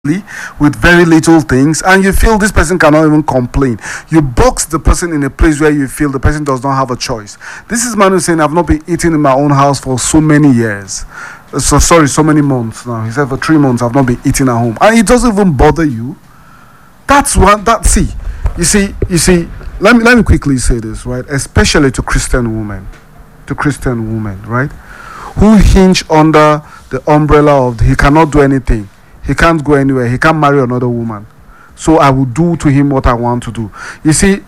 with very little things, and you feel this person cannot even complain. You box the person in a place where you feel the person does not have a choice. This is man who's saying, I've not been eating in my own house for so many years. So many months now. He said for 3 months I've not been eating at home, and it doesn't even bother you. That's one. You see. Let me quickly say this, right? Especially to Christian women, right? Who hinge under the umbrella of he cannot do anything, he can't go anywhere, he can't marry another woman, so I will do to him what I want to do. You see,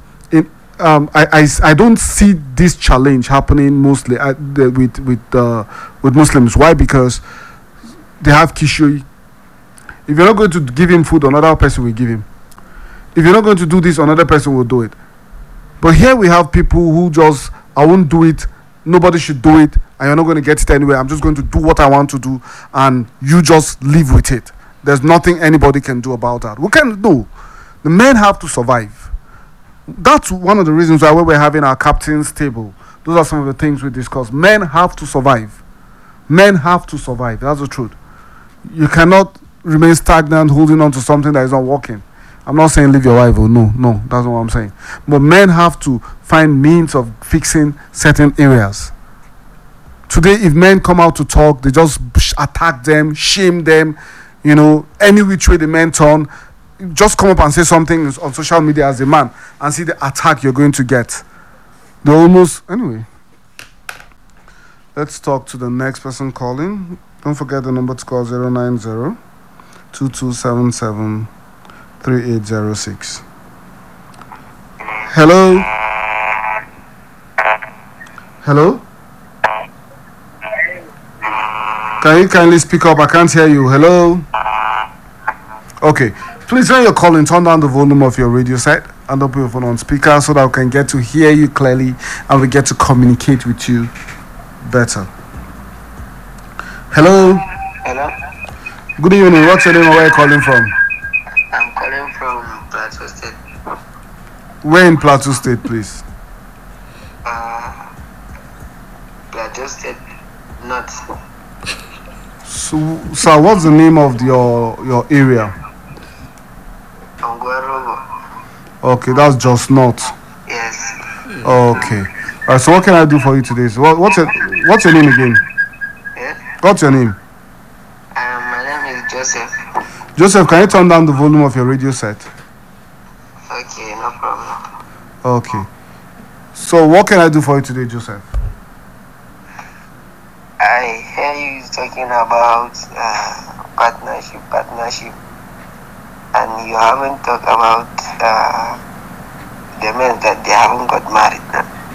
I don't see this challenge happening mostly with Muslims. Why? Because they have kishui. If you're not going to give him food, another person will give him. If you're not going to do this, another person will do it. But here we have people who just, I won't do it, nobody should do it, and you're not going to get it anyway. I'm just going to do what I want to do, and you just live with it. There's nothing anybody can do about that. We can do. The men have to survive. That's one of the reasons why we're having our captain's table. Those are some of the things we discuss. Men have to survive. Men have to survive. That's the truth. You cannot remain stagnant holding on to something that is not working. I'm not saying leave your wife. No, that's not what I'm saying. But men have to find means of fixing certain areas. Today, if men come out to talk, they just attack them, shame them, any which way the men turn. Just come up and say something on social media as a man and see the attack you're going to get. They almost... Anyway. Let's talk to the next person calling. Don't forget the number to call 090 2277 3806. Hello? Hello? Can you kindly speak up? I can't hear you. Hello? Okay. Please, when you're calling, turn down the volume of your radio set and don't put your phone on speaker so that we can get to hear you clearly and we get to communicate with you better. Hello? Hello? Good evening. What's your name and where are you calling from? I'm calling from Plateau State. Where in Plateau State, please? Plateau State, North. So, sir, what's the name of your area? Ongwarogo. Okay, that's just North. Yes. Okay. Alright, so what can I do for you today? So what's your name again? Yeah? What's your name? My name is Joseph. Joseph, can you turn down the volume of your radio set? Okay, no problem. Okay. So what can I do for you today, Joseph? I hear you talking about partnership, and you haven't talked about the men that they haven't got married.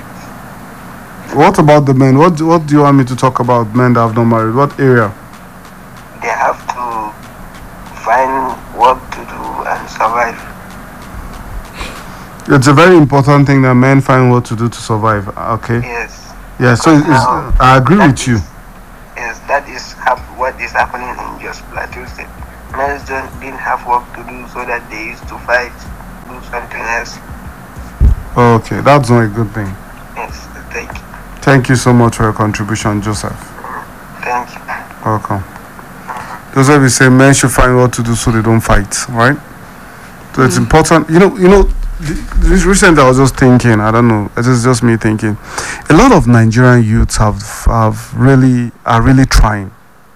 What about the men? What do you want me to talk about men that have not married? What area? They have to find work to do and survive. It's a very important thing that men find what to do to survive. Okay. Yes. Yeah. So I agree with you. Yes, that is what is happening in just Plateau State. Men didn't have work to do, so that they used to fight, do something else. Okay, that's not a good thing. Yes, thank you. Thank you so much for your contribution, Joseph. Thank you. Welcome. Joseph is saying men should find what to do so they don't fight, right? So it's important. This recently I was just thinking, I don't know, it's just me thinking. A lot of Nigerian youths are really trying.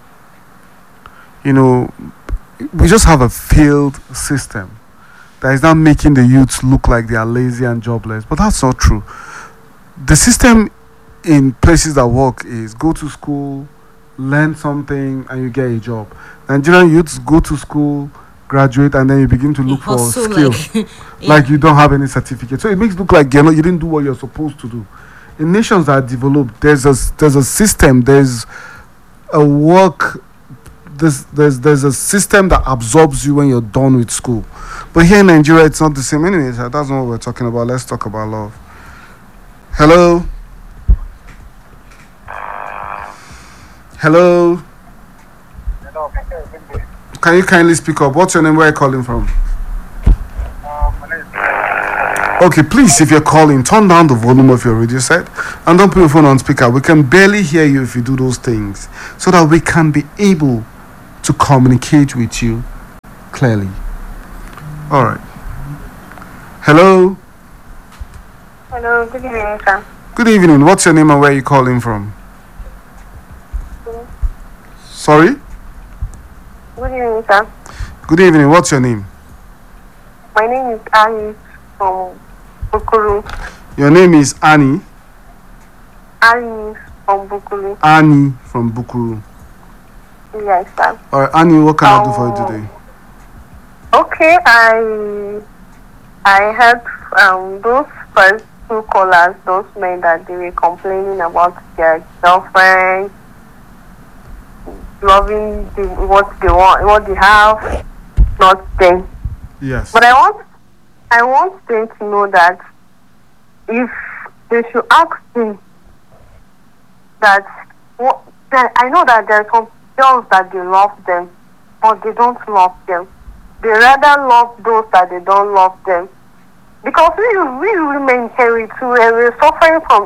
We just have a failed system that is now making the youths look like they are lazy and jobless. But that's not true. The system in places that work is go to school, learn something, and you get a job. Nigerian youths go to school, graduate, and then you begin to look for skill. Like you don't have any certificate. So it makes it look like you didn't do what you're supposed to do. In nations that are developed, there's a system, there's a work, there's a system that absorbs you when you're done with school. But here in Nigeria, it's not the same. Anyways, that's not what we're talking about. Let's talk about love. Hello? Hello? Can you kindly speak up? What's your name? Where are you calling from? Okay, please, if you're calling, turn down the volume of your radio set and don't put your phone on speaker. We can barely hear you if you do those things, so that we can be able to communicate with you clearly. All right. Hello. Hello, good evening, sir. Good evening. What's your name and where are you calling from? Sorry? Good evening, sir. Good evening. What's your name? My name is Annie from Bukuru. Your name is Annie. Annie from Bukuru. Annie from Bukuru. Yes, sir. All right, Annie, what can I do for you today? Okay, I heard those first two callers, those men that they were complaining about their girlfriend, loving what they want, what they have, not them. Yes. But I want them to know that if they should ask them that I know that there are some girls that they love them, but they don't love them. They rather love those that they don't love them. Because we women here we're suffering from.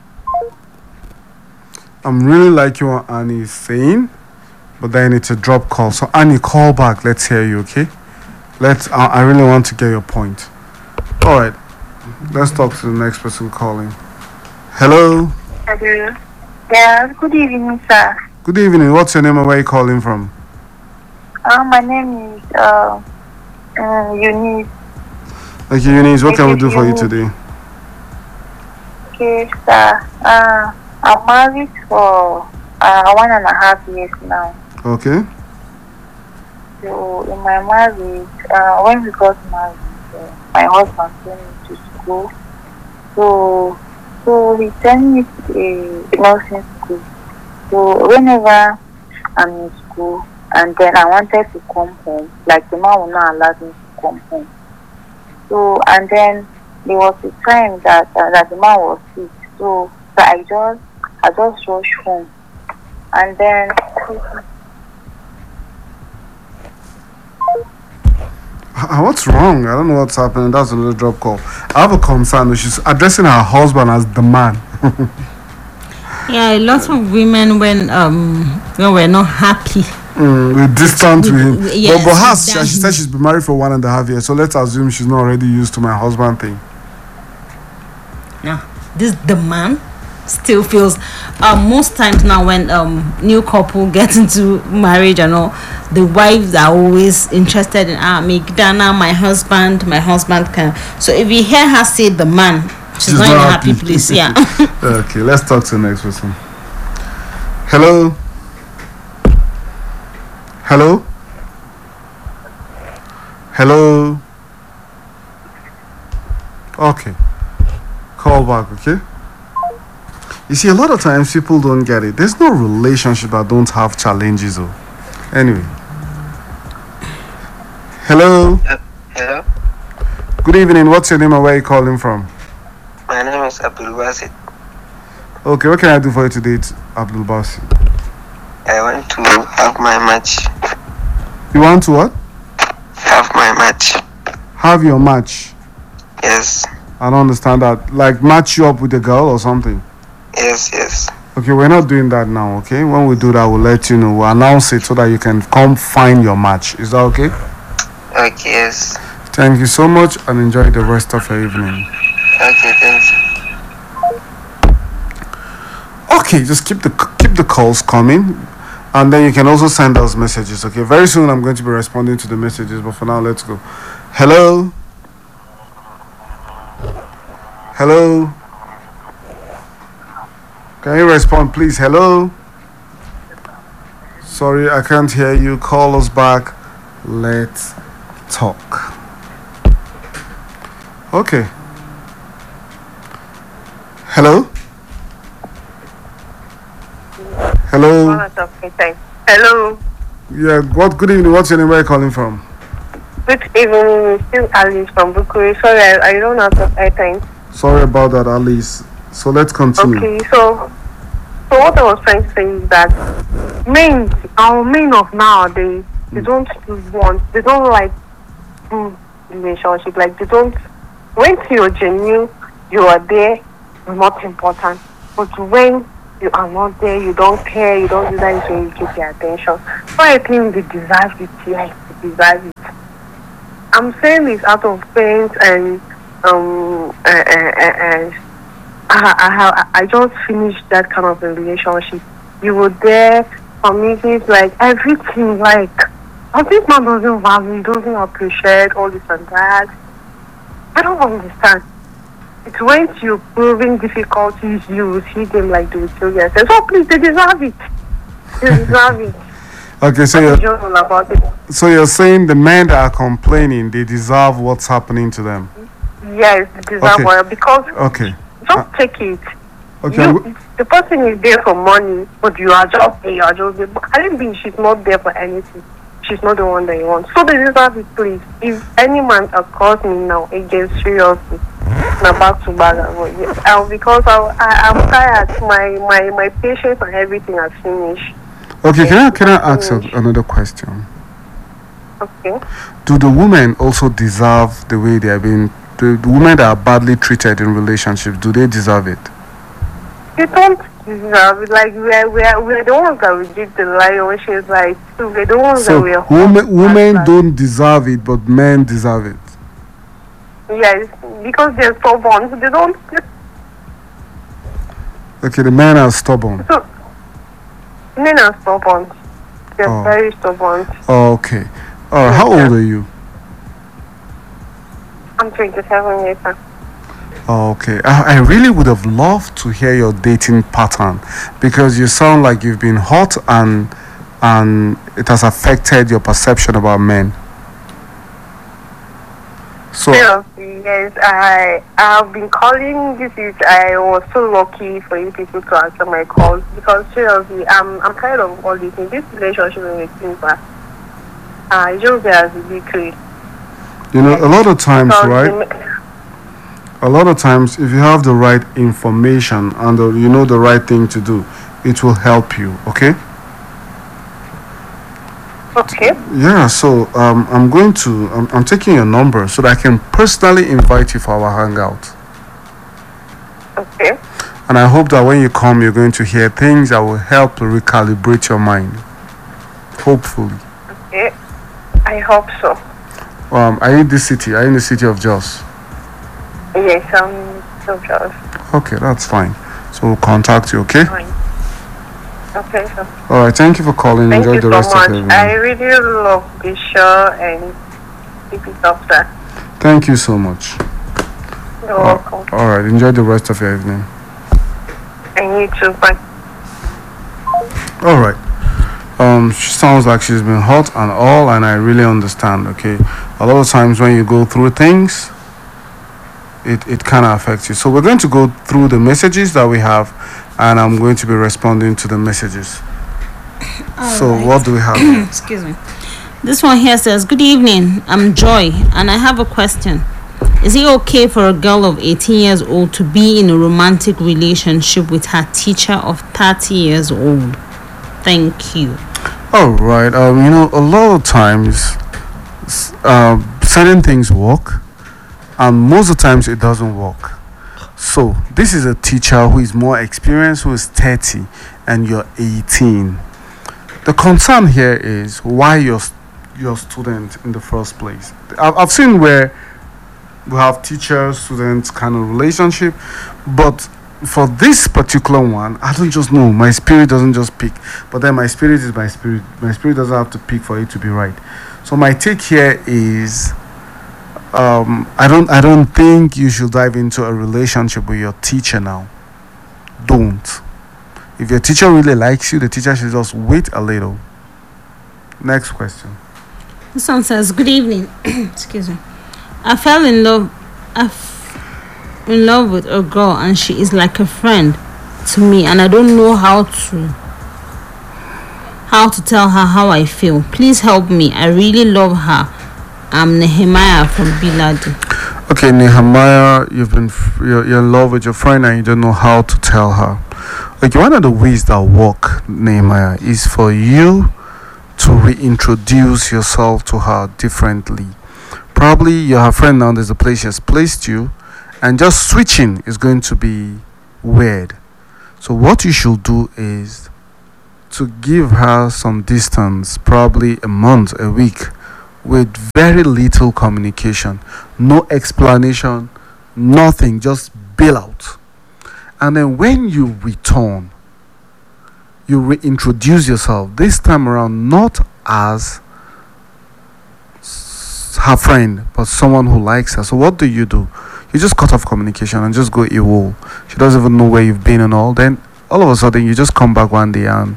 I'm really liking what Annie is saying, but then it's a drop call. So Annie, call back. Let's hear you, okay? I really want to get your point. All right. Let's talk to the next person calling. Hello. Hello. Yeah, good evening, sir. Good evening. What's your name and where are you calling from? My name is Eunice. Okay, Eunice, what can we do for you today? Okay, sir. I'm married for 1.5 years now. Okay. So in my marriage, when we got married, my husband sent me to school. So he sent me to a nursing school. So whenever I'm in school, and then I wanted to come home, like the man will not allow me to come home. So and then there was a time that the man was sick. So I just rushed home, and then. What's wrong? I don't know what's happening. That's a little drop call. I have a concern. She's addressing her husband as the man. Yeah, a lot of women when we're not happy. We're distant with him. Yes, but her, she said she's been married for 1.5 years. So let's assume she's not already used to my husband thing. Yeah, the man still feels most times now when new couple get into marriage and all, the wives are always interested in make Dana my husband can. So if you hear her say the man, she's not in a happy place. Yeah. Okay, let's talk to the next person. Hello. Okay, call back. Okay. You see, a lot of times people don't get it. There's no relationship that don't have challenges. Anyway. Hello. Hello. Good evening. What's your name and where are you calling from? My name is Abdul Basit. Okay, what can I do for you today, Abdul Basit? I want to have my match. You want to what? Have my match. Have your match? Yes. I don't understand that. Like match you up with a girl or something? Yes. Okay, we're not doing that now, okay? When we do that, we'll let you know. We'll announce it so that you can come find your match. Is that okay? Okay, yes. Thank you so much and enjoy the rest of your evening. Okay, thanks. Okay, just keep the calls coming. And then you can also send us messages, okay? Very soon I'm going to be responding to the messages, but for now, let's go. Hello? Can you respond, please? Hello? Sorry, I can't hear you. Call us back. Let's talk. Okay. Hello? Hello? Hello. Yeah, good evening. What's your name? Where are you calling from? Good evening. Still Alice from Bukuri. Sorry, I don't have airtime. Sorry about that, Alice. So let's continue. Okay, so what I was trying to say is that our men of nowadays, they don't like relationship. Like when you're genuine, you are there, you're not important. But when you are not there, you don't care, you don't do that, so you get their attention. So I think they deserve it, yes, they deserve it. I'm saying this out of pain and I just finished that kind of a relationship. You were there for me, it's like everything, like, oh, this man doesn't value, doesn't appreciate all this and that. I don't understand. It's when you're proving difficulties, you see them like they will kill yourself. So please, they deserve it. They deserve it. Okay, so What is your all about it? so you're saying the men that are complaining, they deserve what's happening to them. Yes, they deserve Okay. it because Okay. just take it. Okay. The person is there for money, but you are just there. You are just there. But I don't think she's not there for anything. She's not the one that you want. So they deserve it, please. If any man across me now, it gets seriously. Now back to back. Because I'm tired. My patience and everything has finished. Okay, can I ask another question? Okay. Do the women also deserve the way they are being? The women that are badly treated in relationships, do they deserve it? You don't deserve it. Like we're the ones that we give the lion, which is like we're the ones So that we're women don't deserve it, but men deserve it. Yes, because they're stubborn. So they don't. Okay, the men are stubborn. So men are stubborn. They're Oh. very stubborn. Oh, okay. How old are you? I'm 27 years old. Oh, okay. I really would have loved to hear your dating pattern because you sound like you've been hot and it has affected your perception about men. So Seriously, yes, I've been calling this week. I was so lucky for you people to answer my calls because seriously, I'm tired of all this. This relationship with Simba, I just there as a victory. you know, a lot of times, Because right? A lot of times, if you have the right information and you know the right thing to do, it will help you. Okay. Okay. Yeah. So I'm taking your number so that I can personally invite you for our hangout. Okay. And I hope that when you come, you're going to hear things that will help to recalibrate your mind. Hopefully. Okay. I hope so. Are you in this city? Are you in the city of Jos? Yes, I'm so jealous. Okay, that's fine. So we'll contact you, okay? Fine. Okay, so All right, thank you for calling. thank Enjoy you the so rest much. of your I evening. really love this show and keep it up there. Thank you so much. You're welcome. All right, enjoy the rest of your evening. And you too. Bye. All right. She sounds like she's been hot and all, and I really understand. Okay, a lot of times when you go through things, it kind of affects you. So we're going to go through the messages that we have, and I'm going to be responding to the messages. So Alright. what do we have here? Excuse me. This one here says, "Good evening. I'm Joy, and I have a question. Is it okay for a girl of 18 years old to be in a romantic relationship with her teacher of 30 years old? Thank you." All right. You know, a lot of times, certain things work, and most of the times it doesn't work. So this is a teacher who is more experienced, who is 30, and you're 18. The concern here is why you're student in the first place. I've seen where we have teacher-student kind of relationship, but for this particular one, I don't just know. My spirit doesn't just pick, but then my spirit is my spirit. My spirit doesn't have to pick for it to be right. So my take here is, I don't think you should dive into a relationship with your teacher now. Don't. If your teacher really likes you, the teacher should just wait a little. Next question. This one says, "Good evening." Excuse me. I fell in love. In love with a girl, and she is like a friend to me, and I don't know how to tell her how I feel. Please help me. I really love her. I'm Nehemiah from Biladi. Okay, Nehemiah, you're in love with your friend and you don't know how to tell her. Okay, one of the ways that work, Nehemiah, is for you to reintroduce yourself to her differently. Probably you're her friend now, there's a place she has placed you, and just switching is going to be weird. So what you should do is to give her some distance, probably a month, a week, with very little communication, no explanation, nothing, just bail out. And then when you return, you reintroduce yourself, this time around not as her friend, but someone who likes her. So what do? You just cut off communication and just go AWOL. She doesn't even know where you've been and all. Then all of a sudden you just come back one day and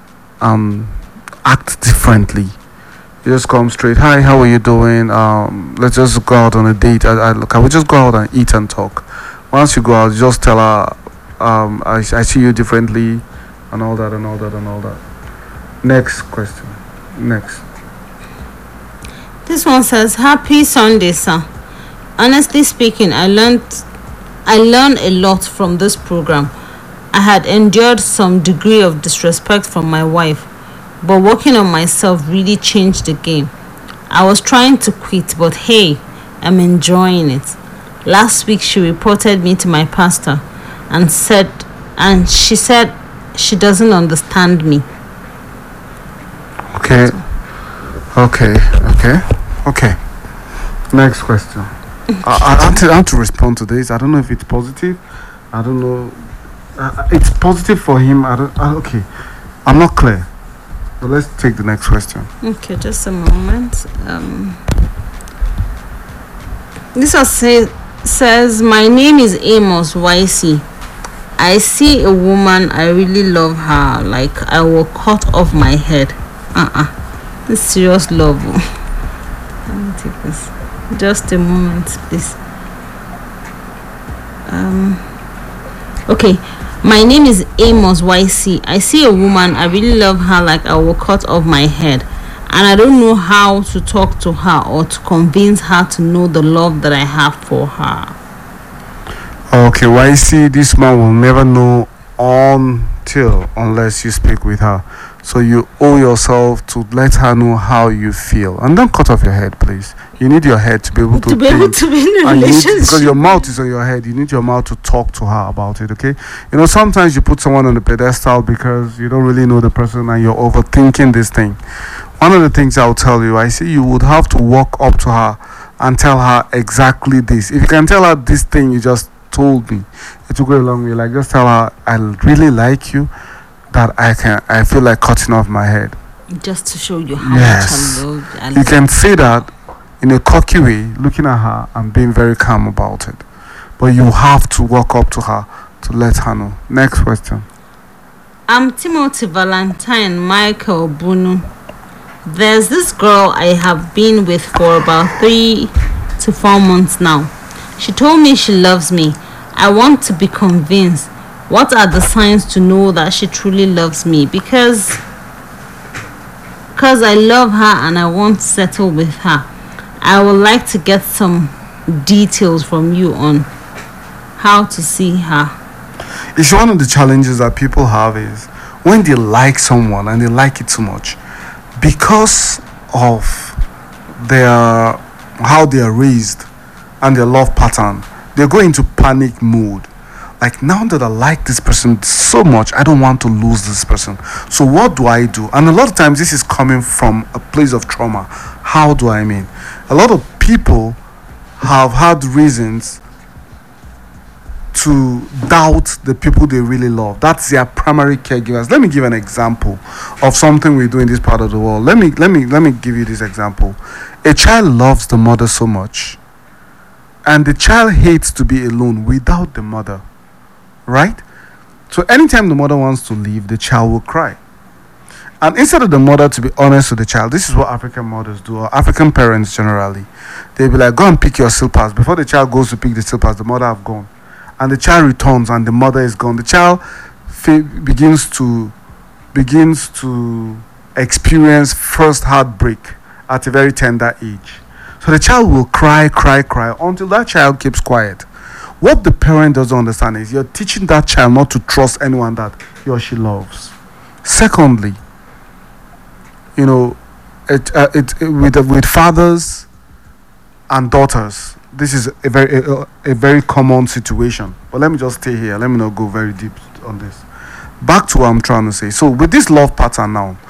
act differently. You just come straight, hi, how are you doing? Let's just go out on a date. Can we just go out and eat and talk? Once you go out, you just tell her, I see you differently, and all that, and all that, and all that. Next question. Next. This one says, "Happy Sunday, sir. Honestly speaking, I learned a lot from this program. I had endured some degree of disrespect from my wife, but working on myself really changed the game. I was trying to quit, but hey, I'm enjoying it. Last week she reported me to my pastor and she said she doesn't understand me." Okay. Next question. I have to respond to this. I don't know if it's positive. I don't know. It's positive for him. Okay. I'm not clear. But let's take the next question. Okay, just a moment. This one says, "My name is Amos YC. I see a woman, I really love her, like I will cut off my head." This serious love. Let me take this. Just a moment, please. Okay. "My name is Amos YC. I see a woman, I really love her, like I will cut off my head. And I don't know how to talk to her or to convince her to know the love that I have for her." Okay, YC, this man will never know unless you speak with her. So you owe yourself to let her know how you feel. And don't cut off your head, please. You need your head to be able to be able to be in a relationship. Because your mouth is on your head. You need your mouth to talk to her about it, okay? You know, sometimes you put someone on the pedestal because you don't really know the person and you're overthinking this thing. One of the things I'll tell you, I see you would have to walk up to her and tell her exactly this. If you can tell her this thing you just told me, it will go a long way. Like, just tell her, I really like you, that I feel like cutting off my head. Just to show you how yes. much I love you can say that in a cocky way, looking at her and being very calm about it. But you have to walk up to her to let her know. Next question. "I'm Timothy Valentine Michael Bunu. There's this girl I have been with for about 3 to 4 months now. She told me she loves me. I want to be convinced. What are the signs to know that she truly loves me? Because I love her and I want to settle with her. I would like to get some details from you on how to see her." It's one of the challenges that people have is when they like someone and they like it too much, because of how they are raised and their love pattern, they go into panic mode. Like, now that I like this person so much, I don't want to lose this person. So what do I do? And a lot of times this is coming from a place of trauma. How do I mean? A lot of people have had reasons to doubt the people they really love. That's their primary caregivers. Let me give an example of something we do in this part of the world. Let me give you this example. A child loves the mother so much, and the child hates to be alone without the mother. Right? So anytime the mother wants to leave, the child will cry. And instead of the mother to be honest with the child, this is what African mothers do, or African parents generally. They'll be like, "Go and pick your slippers." Before the child goes to pick the slippers, the mother have gone. And the child returns and the mother is gone. The child begins to experience first heartbreak at a very tender age. So the child will cry until that child keeps quiet. What the parent doesn't understand is you're teaching that child not to trust anyone that he or she loves. Secondly, you know, with fathers and daughters, this is a very common situation. But let me just stay here. Let me not go very deep on this. Back to what I'm trying to say. So with this love pattern now,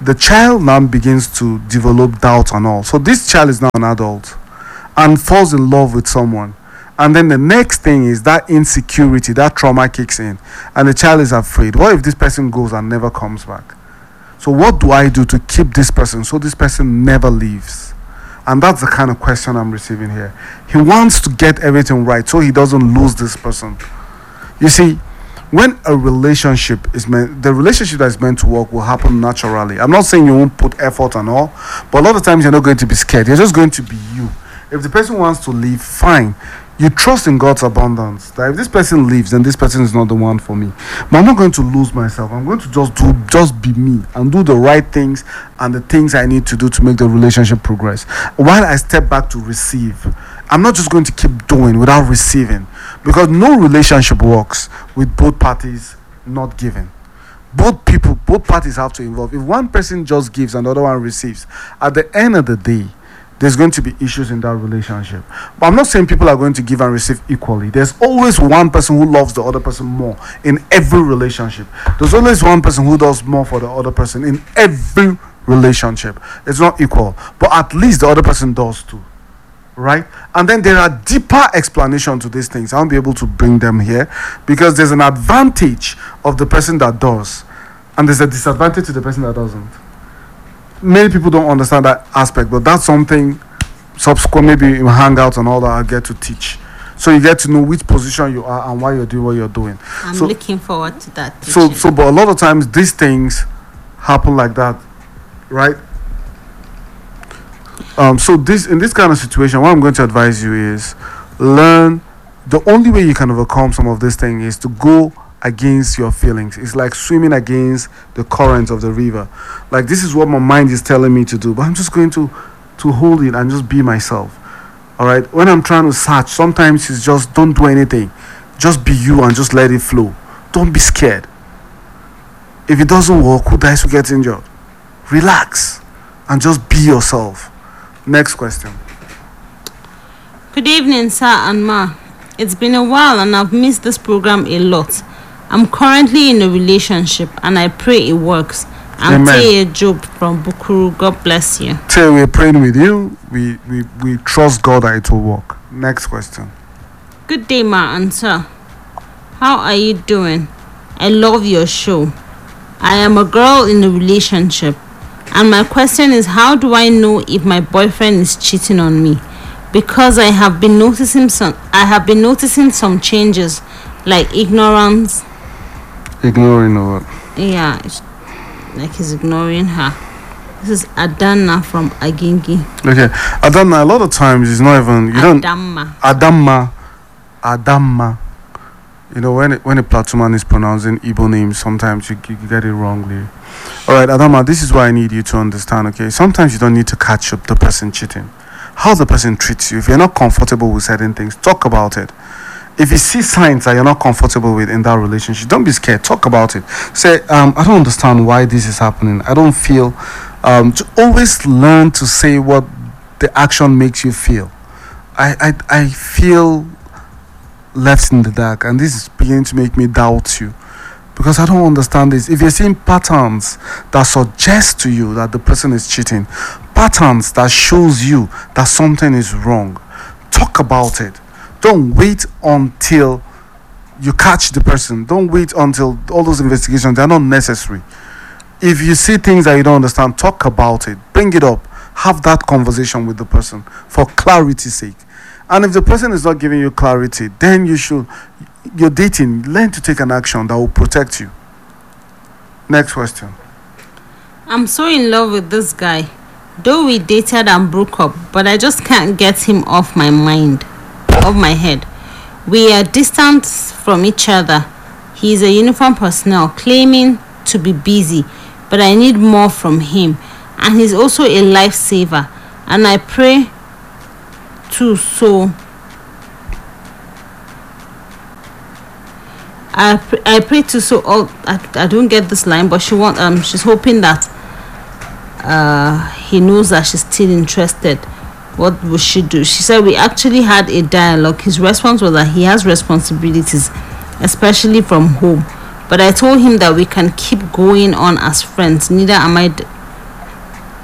the child now begins to develop doubt and all. So this child is now an adult and falls in love with someone. And then the next thing is that insecurity, that trauma kicks in, and the child is afraid. What if this person goes and never comes back? So what do I do to keep this person so this person never leaves? And that's the kind of question I'm receiving here. He wants to get everything right so he doesn't lose this person. You see, when a relationship is meant, the relationship that is meant to work will happen naturally. I'm not saying you won't put effort and all, but a lot of times you're not going to be scared. You're just going to be you. If the person wants to leave, fine. You trust in God's abundance that if this person leaves, then this person is not the one for me. But I'm not going to lose myself. I'm going to just be me and do the right things and the things I need to do to make the relationship progress. While I step back to receive, I'm not just going to keep doing without receiving, because no relationship works with both parties not giving. Both parties have to involve. If one person just gives and the other one receives, at the end of the day, there's going to be issues in that relationship. But I'm not saying people are going to give and receive equally. There's always one person who loves the other person more in every relationship. There's always one person who does more for the other person in every relationship. It's not equal, but at least the other person does too. Right? And then there are deeper explanations to these things. I won't be able to bring them here because there's an advantage of the person that does, and there's a disadvantage to the person that doesn't. Many people don't understand that aspect, but that's something subsequent, maybe in hangouts and all that, I get to teach. So you get to know which position you are and why you're doing what you're doing. I'm so, looking forward to that. But a lot of times these things happen like that, right? So in this kind of situation, what I'm going to advise you is learn. The only way you can overcome some of this thing is to go against your feelings. It's like swimming against the current of the river. Like, this is what my mind is telling me to do, but I'm just going to hold it and just be myself. All right. When I'm trying to search, sometimes it's just don't do anything. Just be you and just let it flow. Don't be scared. If it doesn't work, who dies, who gets injured? Relax and just be yourself. Next question. Good evening, sir and ma. It's been a while and I've missed this program a lot. I'm currently in a relationship and I pray it works. I'm Taya Job from Bukuru. God bless you. Taya, we're praying with you. We trust God that it will work. Next question. Good day, ma and sir. How are you doing? I love your show. I am a girl in a relationship, and my question is, how do I know if my boyfriend is cheating on me? Because I have been noticing some changes, like ignorance. Ignoring or what? Yeah, it's like he's ignoring her. This is Adana from Agingi. Okay, Adana. A lot of times it's not even Adama. You know, when a Platuman is pronouncing Igbo names, sometimes you get it wrongly. All right, Adama, this is what I need you to understand. Okay, sometimes you don't need to catch up the person cheating. How the person treats you. If you're not comfortable with certain things, talk about it. If you see signs that you're not comfortable with in that relationship, don't be scared. Talk about it. Say, I don't understand why this is happening. I don't feel. To always learn to say what the action makes you feel. I feel left in the dark, and this is beginning to make me doubt you, because I don't understand this. If you're seeing patterns that suggest to you that the person is cheating, patterns that shows you that something is wrong, talk about it. Don't wait until you catch the person. Don't wait until all those investigations, they're not necessary. If you see things that you don't understand, talk about it. Bring it up. Have that conversation with the person for clarity's sake. And if the person is not giving you clarity, then you're dating, learn to take an action that will protect you. Next question. I'm so in love with this guy. Though we dated and broke up, but I just can't get him off my head. We are distant from each other. He is a uniform personnel claiming to be busy, but I need more from him. And he's also a lifesaver. And I pray too, so I pray to so I don't get this line, but she's hoping that he knows that she's still interested. What will she do? She said we actually had a dialogue. His response was that he has responsibilities, especially from home, but I told him that we can keep going on as friends. Neither am I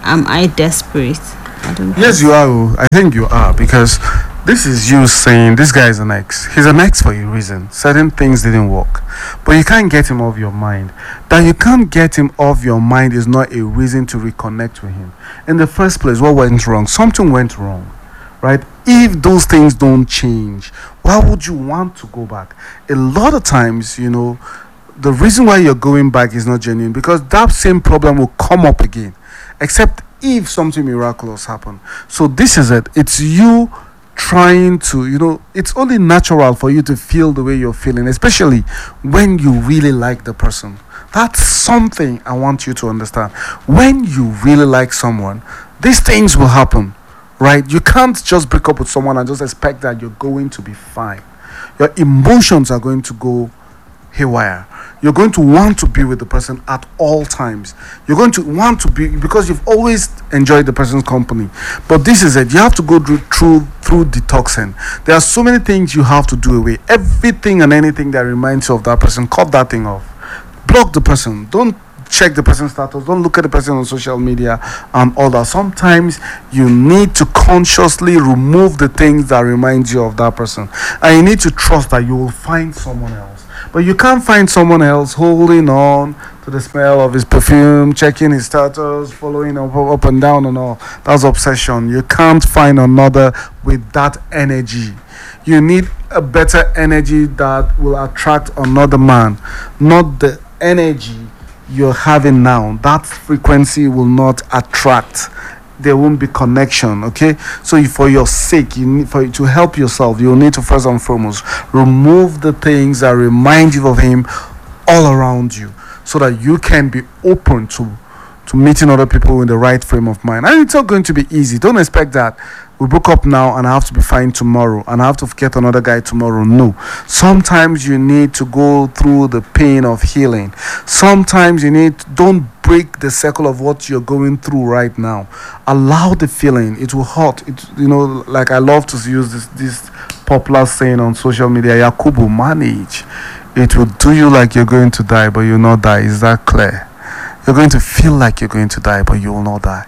am I desperate? I don't know. Yes, you are. Oh. I think you are, because this is you saying this guy is an ex. He's an ex for a reason. Certain things didn't work, but you can't get him off your mind. That you can't get him off your mind is not a reason to reconnect with him. In the first place, what went wrong? Something went wrong, right? If those things don't change, why would you want to go back? A lot of times, you know, the reason why you're going back is not genuine, because that same problem will come up again, except if something miraculous happen. So this is it. It's you trying to, you know, it's only natural for you to feel the way you're feeling, especially when you really like the person. That's something I want you to understand. When you really like someone, these things will happen, right? You can't just break up with someone and just expect that you're going to be fine. Your emotions are going to go haywire. You're going to want to be with the person at all times. You're going to want to be, because you've always enjoyed the person's company. But this is it. You have to go through detoxing. There are so many things you have to do away. Everything and anything that reminds you of that person, cut that thing off. Block the person. Don't check the person's status. Don't look at the person on social media and all that. Sometimes you need to consciously remove the things that remind you of that person. And you need to trust that you will find someone else. But you can't find someone else holding on to the smell of his perfume, checking his status, following up and down and all. That's obsession. You can't find another with that energy. You need a better energy that will attract another man, not the energy you're having now. That frequency will not attract. There won't be connection. Okay, so for your sake, you need, for to help yourself, you need to first and foremost remove the things that remind you of him all around you, so that you can be open to meeting other people in the right frame of mind. And it's not going to be easy. Don't expect that we broke up now and I have to be fine tomorrow and I have to get another guy tomorrow. No. Sometimes you need to go through the pain of healing. Sometimes you need to, don't break the circle of what you're going through right now. Allow the feeling. It will hurt. It, you know, like I love to use this popular saying on social media, Yakubu, manage. It will do you like you're going to die, but you'll not die. Is that clear? You're going to feel like you're going to die, but you will not die.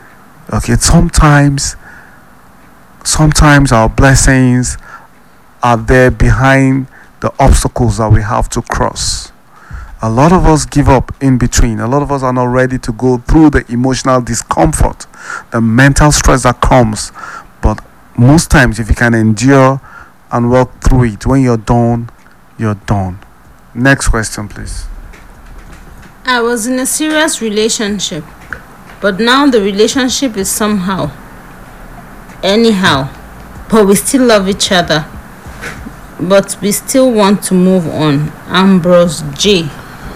Okay, sometimes our blessings are there behind the obstacles that we have to cross. A lot of us give up in between. A lot of us are not ready to go through the emotional discomfort, the mental stress that comes. But most times, if you can endure and work through it, when you're done, you're done. Next question, please. I was in a serious relationship, but now the relationship is somehow, anyhow, but we still love each other, but we still want to move on. Ambrose J.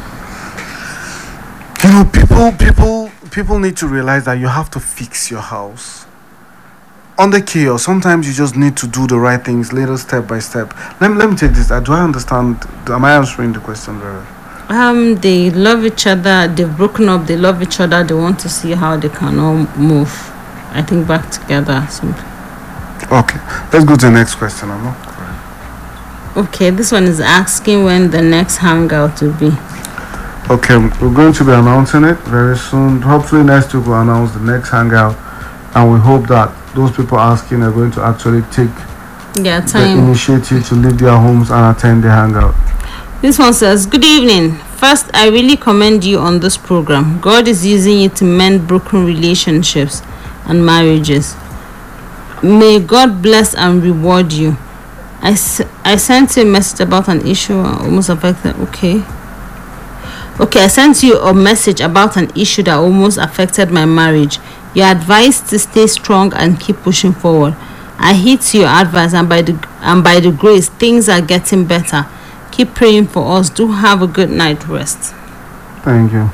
You know, people need to realize that you have to fix your house. Under chaos, sometimes you just need to do the right things, little step by step. Let me take this. Do I understand? Am I answering the question very well? They love each other. They've broken up. They love each other. They want to see how they can all move, I think, back together. Simply. Okay, let's go to the next question. I'm not correct. Okay, this one is asking when the next hangout will be. Okay, we're going to be announcing it very soon. Hopefully next week we'll announce the next hangout, and we hope that those people asking are going to actually take the initiative to leave their homes and attend the hangout. This one says, good evening. First, I really commend you on this program. God is using it to mend broken relationships and marriages. May God bless and reward you. I sent you a message about an issue almost affected. Okay, I sent you a message about an issue that almost affected my marriage. You're advised to stay strong and keep pushing forward. I heed to your advice, and by the grace, things are getting better. Keep praying for us. Do have a good night rest. Thank you.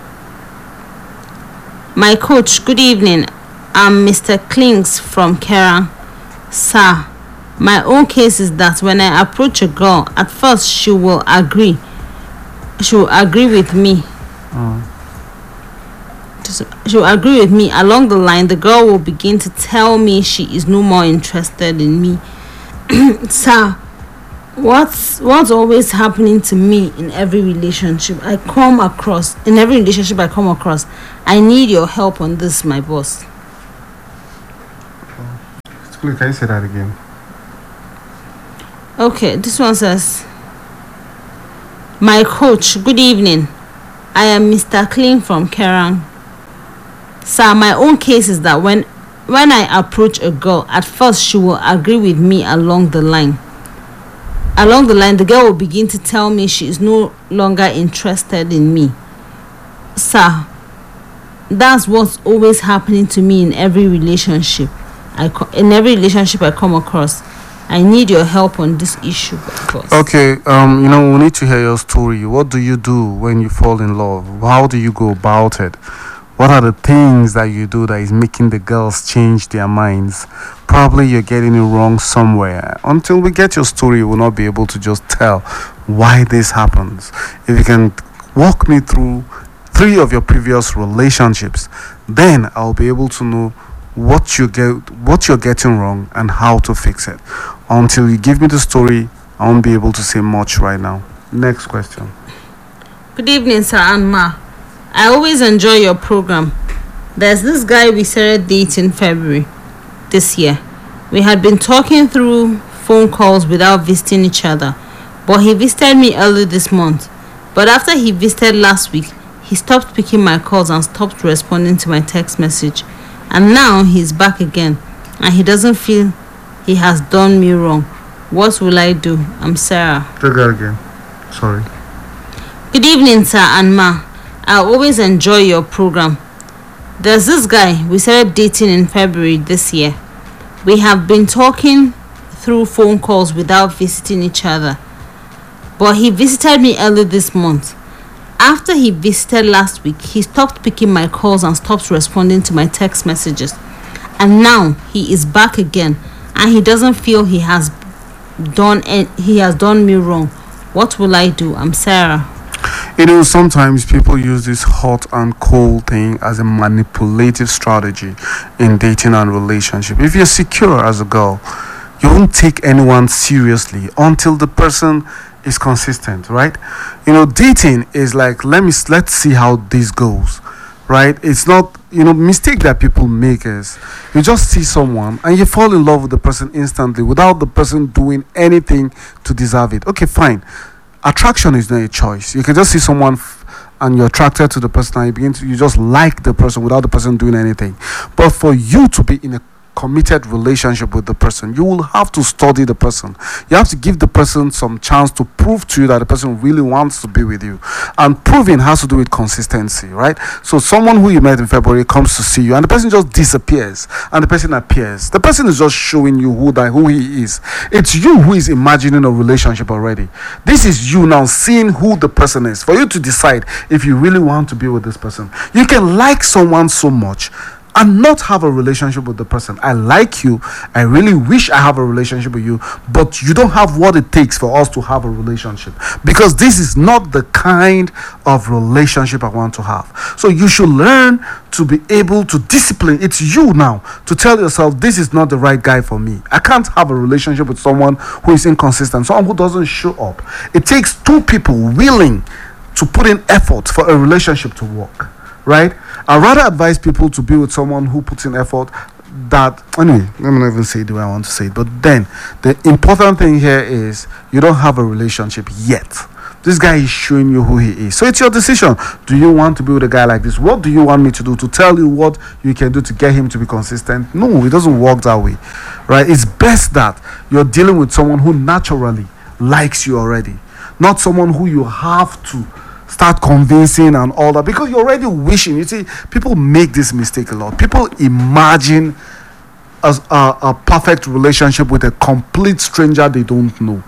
My coach, good evening. I'm Mr. Klings from Kera. Sir, my own case is that when I approach a girl, at first she will agree. She will agree with me. She will agree with me. Along the line, the girl will begin to tell me she is no more interested in me. Sir, What's always happening to me in every relationship I come across? I need your help on this, my boss. Please, can you say that again? Okay, this one says, my coach, good evening. I am Mr. Clean from Kerang. Sir, my own case is that when I approach a girl, at first she will agree with me along the line. The girl will begin to tell me she is no longer interested in me. Sir, that's what's always happening to me in every relationship. I come across. I need your help on this issue, boss. Okay, we need to hear your story. What do you do when you fall in love? How do you go about it? What are the things that you do that is making the girls change their minds? Probably you're getting it wrong somewhere. Until we get your story, we'll not be able to just tell why this happens. If you can walk me through 3 of your previous relationships, then I'll be able to know what you're getting wrong and how to fix it. Until you give me the story, I won't be able to say much right now. Next question. Good evening, sir and ma. I always enjoy your program. There's this guy we started dating in February this year. We had been talking through phone calls without visiting each other, but he visited me early this month. But after he visited last week, he stopped picking my calls and stopped responding to my text message. And now he's back again, and he doesn't feel he has done me wrong. What will I do? I'm Sarah. Take that again. Sorry. Good evening, sir and ma. I always enjoy your program. There's this guy we started dating in February this year. We have been talking through phone calls without visiting each other, but he visited me early this month. After he visited last week, he stopped picking my calls and stopped responding to my text messages. And now he is back again, and he doesn't feel he has done me wrong. What will I do? I'm Sarah. Sometimes people use this hot and cold thing as a manipulative strategy in dating and relationship. If you're secure as a girl, you won't take anyone seriously until the person is consistent, right? Dating is like, let's see how this goes, right? It's not, mistake that people make is you just see someone and you fall in love with the person instantly without the person doing anything to deserve it. Okay, fine. Attraction is not a choice. You can just see someone and you're attracted to the person and you just like the person without the person doing anything. But for you to be in a committed relationship with the person, you will have to study the person. You have to give the person some chance to prove to you that the person really wants to be with you. And proving has to do with consistency, right? So someone who you met in February comes to see you and the person just disappears and the person appears. The person is just showing you who he is. It's you who is imagining a relationship already. This is you now seeing who the person is for you to decide if you really want to be with this person. You can like someone so much and not have a relationship with the person. I like you. I really wish I have a relationship with you, but you don't have what it takes for us to have a relationship, because this is not the kind of relationship I want to have. So you should learn to be able to discipline. It's you now to tell yourself, this is not the right guy for me. I can't have a relationship with someone who is inconsistent, someone who doesn't show up. It takes 2 people willing to put in effort for a relationship to work, right? I rather advise people to be with someone who puts in effort. Anyway, let me not even say it the way I want to say it. But then the important thing here is you don't have a relationship yet. This guy is showing you who he is. So it's your decision. Do you want to be with a guy like this? What do you want me to do to tell you what you can do to get him to be consistent? No, it doesn't work that way, right? It's best that you're dealing with someone who naturally likes you already, not someone who you have to start convincing and all that, because you're already wishing. You see, people make this mistake a lot. People imagine a perfect relationship with a complete stranger they don't know.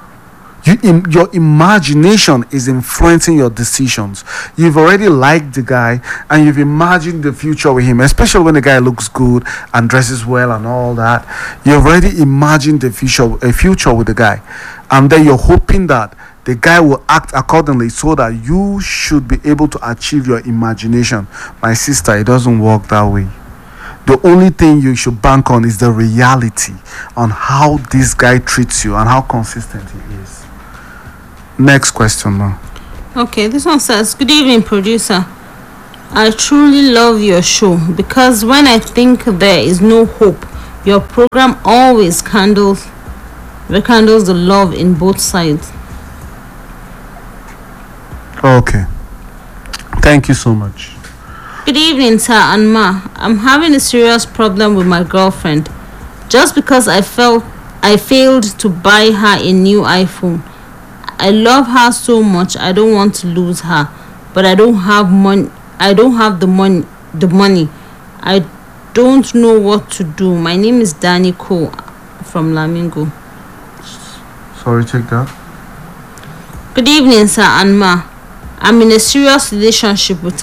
Your imagination is influencing your decisions. You've already liked the guy and you've imagined the future with him, especially when the guy looks good and dresses well and all that. You've already imagined a future with the guy, and then you're hoping that the guy will act accordingly so that you should be able to achieve your imagination. My sister, it doesn't work that way. The only thing you should bank on is the reality on how this guy treats you and how consistent he is. Next question now. Okay, this one says, "Good evening, producer. I truly love your show because when I think there is no hope, your program always rekindles the love in both sides." Okay. Thank you so much. Good evening, sir and ma. I'm having a serious problem with my girlfriend. Just because I failed to buy her a new iPhone. I love her so much. I don't want to lose her, but I don't have money. I don't have the money. I don't know what to do. My name is Danny Cole from Lamingo. Sorry, take that. Good evening, sir and ma. I'm in a serious relationship with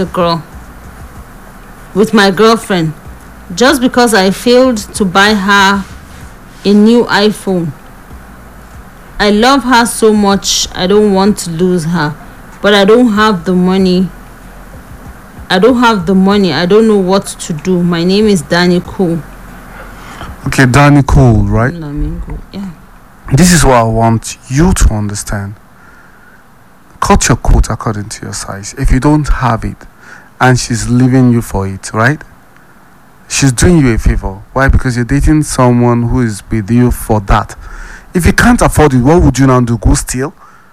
my girlfriend. Just because I failed to buy her a new iPhone. I love her so much. I don't want to lose her, but I don't have the money. I don't know what to do. My name is Danny Cole. Okay, Danny Cole, right? Lamingo. Yeah. This is what I want you to understand. Cut your coat according to your size. If you don't have it and she's leaving you for it, right? She's doing you a favor. Why? Because you're dating someone who is with you for that. If you can't afford it, what would you now do? Go steal?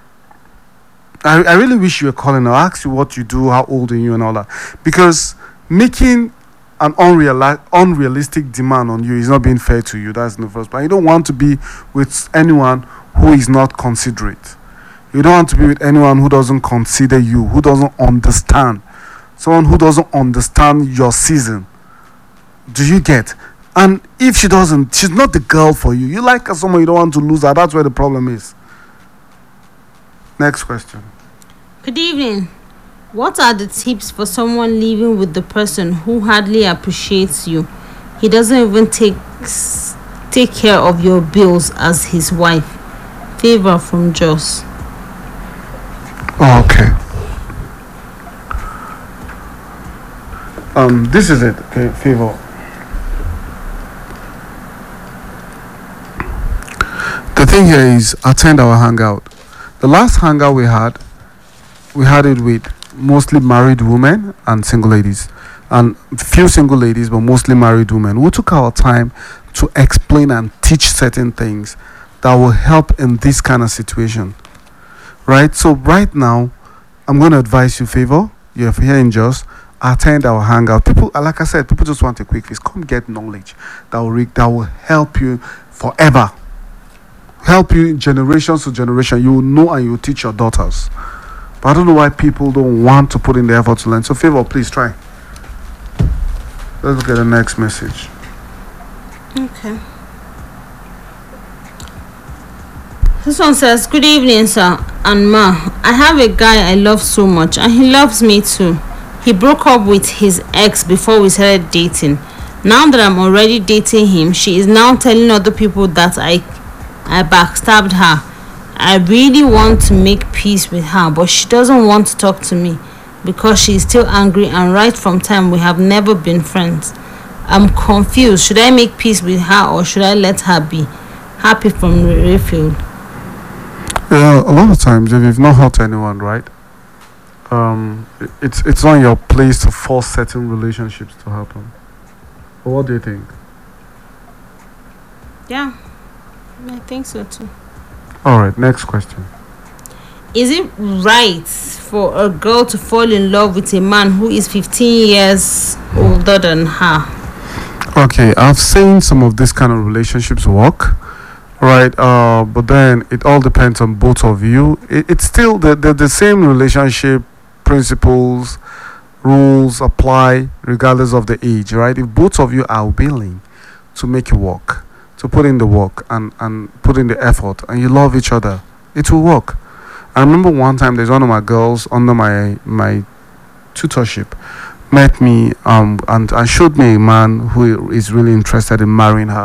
I really wish you were calling. I'll ask you what you do, how old are you, and all that. Because making an unrealistic demand on you is not being fair to you. That's in the first place. You don't want to be with anyone who is not considerate. You don't want to be with anyone who doesn't consider you, who doesn't understand. Someone who doesn't understand your season. Do you get? And if she doesn't, she's not the girl for you. You like her someone, you don't want to lose her. That's where the problem is. Next question. Good evening. What are the tips for someone living with the person who hardly appreciates you? He doesn't even take care of your bills as his wife. Favor from Joss. Oh, okay. This is it. Okay, Favor. The thing here is attend our hangout. The last hangout we had it with mostly married women and single ladies, and few single ladies, but mostly married women. We took our time to explain and teach certain things that will help in this kind of situation, right? So right now, I'm going to advise you, Favor. You're here in Jos. Attend our hangout. People, like I said, people just want a quick fix. Come get knowledge that will help you forever. Help you generations to generation. You will know and you will teach your daughters. But I don't know why people don't want to put in the effort to learn. So Favor, please try. Let's look at the next message. Okay. This one says, "Good evening, sir and ma. I have a guy I love so much and he loves me too. He broke up with his ex before we started dating. Now that I'm already dating him, she is now telling other people that I backstabbed her. I really want to make peace with her, but she doesn't want to talk to me because she is still angry, and right from time we have never been friends. I'm confused. Should I make peace with her or should I let her be?" Happy from Rayfield. Yeah, a lot of times if you've not hurt anyone, right? It's not your place to force certain relationships to happen. But what do you think? Yeah, I think so too. All right, next question. Is it right for a girl to fall in love with a man who is 15 years older than her? Okay, I've seen some of this kind of relationships work, right? But then it all depends on both of you. It's still the same relationship principles, rules apply regardless of the age, right? If both of you are willing to make it work, to put in the work and put in the effort, and you love each other, it will work. I remember one time there's one of my girls under my tutorship met me and showed me a man who is really interested in marrying her,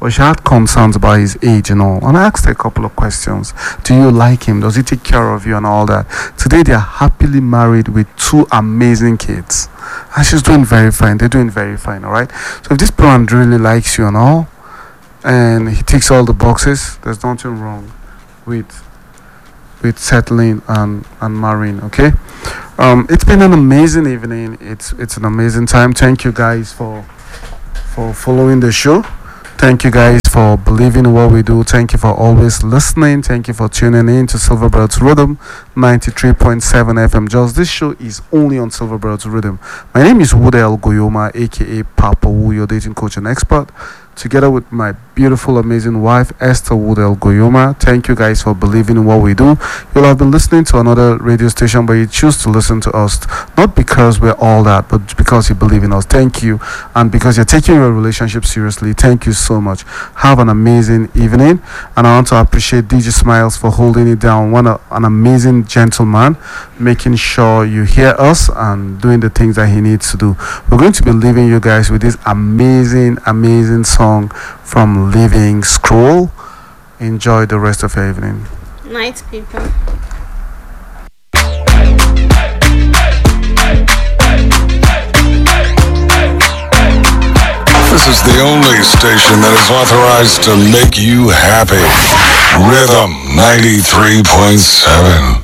but she had concerns about his age and all. And I asked her a couple of questions. Do you like him? Does he take care of you and all that? Today they are happily married with 2 amazing kids. And she's doing very fine. They're doing very fine, all right? So if this parent really likes you and all, and he ticks all the boxes, there's nothing wrong with settling and marrying. Okay, it's been an amazing evening. It's an amazing time. Thank you guys for following the show. Thank you guys for believing in what we do. Thank you for always listening. Thank you for tuning in to Silverbirds Rhythm 93.7 FM. Just this show is only on Silverbirds Rhythm. My name is Wudel Goyoma, aka Papa Wu, your dating coach and expert, together with my beautiful, amazing wife, Esther Woodell Goyoma. Thank you guys for believing in what we do. You'll have been listening to another radio station, but you choose to listen to us, not because we're all that, but because you believe in us. Thank you. And because you're taking your relationship seriously, thank you so much. Have an amazing evening. And I want to appreciate DJ Smiles for holding it down. An amazing gentleman, making sure you hear us and doing the things that he needs to do. We're going to be leaving you guys with this amazing, amazing song from Living Scroll. Enjoy the rest of your evening. Night, people. This is the only station that is authorized to make you happy. Rhythm 93.7.